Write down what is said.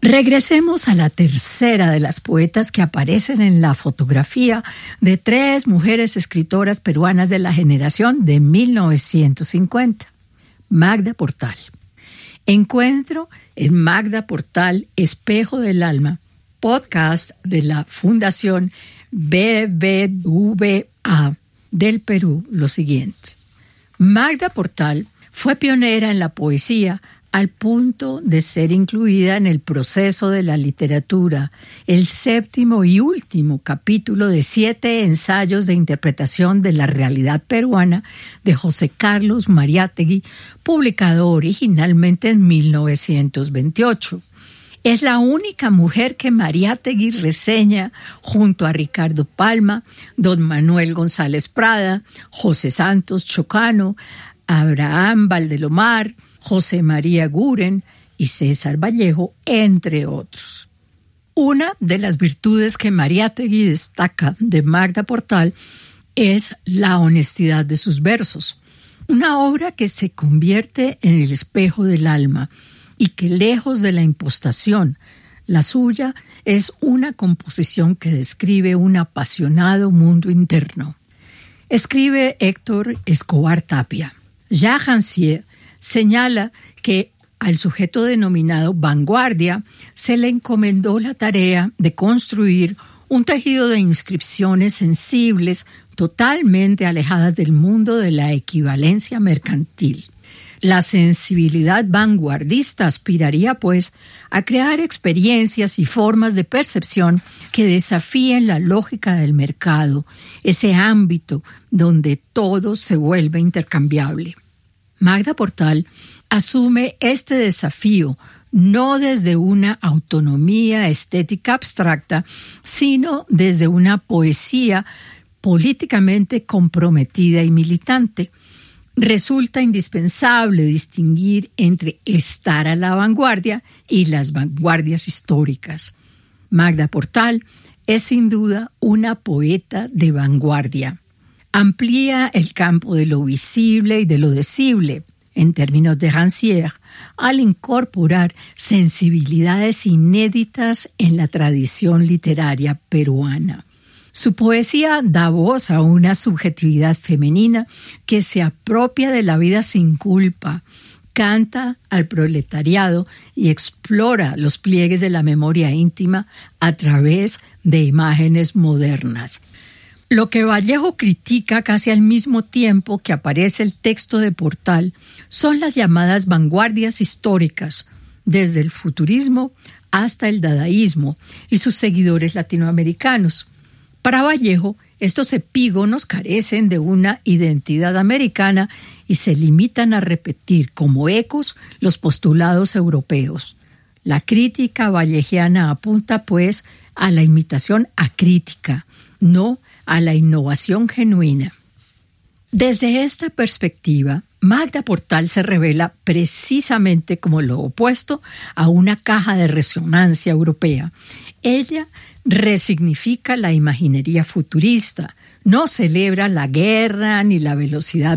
Regresemos a la tercera de las poetas que aparecen en la fotografía de 3 mujeres escritoras peruanas de la generación de 1950. Magda Portal. Encuentro en Magda Portal, Espejo del Alma, podcast de la Fundación BBVA del Perú, lo siguiente. Magda Portal fue pionera en la poesía al punto de ser incluida en el proceso de la literatura, el 7º y último capítulo de 7 ensayos de interpretación de la realidad peruana de José Carlos Mariátegui, publicado originalmente en 1928. Es la única mujer que Mariátegui reseña junto a Ricardo Palma, don Manuel González Prada, José Santos Chocano, Abraham Valdelomar, José María Guren y César Vallejo, entre otros. Una de las virtudes que Mariátegui destaca de Magda Portal es la honestidad de sus versos, una obra que se convierte en el espejo del alma y que, lejos de la impostación, la suya es una composición que describe un apasionado mundo interno. Escribe Héctor Escobar Tapia. Jacques Rancière señala que al sujeto denominado vanguardia se le encomendó la tarea de construir un tejido de inscripciones sensibles totalmente alejadas del mundo de la equivalencia mercantil. La sensibilidad vanguardista aspiraría, pues, a crear experiencias y formas de percepción que desafíen la lógica del mercado, ese ámbito donde todo se vuelve intercambiable. Magda Portal asume este desafío no desde una autonomía estética abstracta, sino desde una poesía políticamente comprometida y militante. Resulta indispensable distinguir entre estar a la vanguardia y las vanguardias históricas. Magda Portal es sin duda una poeta de vanguardia. Amplía el campo de lo visible y de lo decible, en términos de Rancière, al incorporar sensibilidades inéditas en la tradición literaria peruana. Su poesía da voz a una subjetividad femenina que se apropia de la vida sin culpa, canta al proletariado y explora los pliegues de la memoria íntima a través de imágenes modernas. Lo que Vallejo critica casi al mismo tiempo que aparece el texto de Portal son las llamadas vanguardias históricas, desde el futurismo hasta el dadaísmo y sus seguidores latinoamericanos. Para Vallejo, estos epígonos carecen de una identidad americana y se limitan a repetir como ecos los postulados europeos. La crítica vallejiana apunta, pues, a la imitación acrítica, no a la innovación genuina. Desde esta perspectiva, Magda Portal se revela precisamente como lo opuesto a una caja de resonancia europea. Ella resignifica la imaginería futurista, no celebra la guerra ni la velocidad